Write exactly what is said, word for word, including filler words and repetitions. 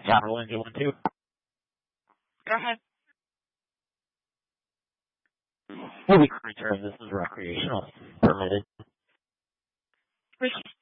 Capital Engine one two. Go ahead. Movie crew term, this is recreational. Permitted. Ricky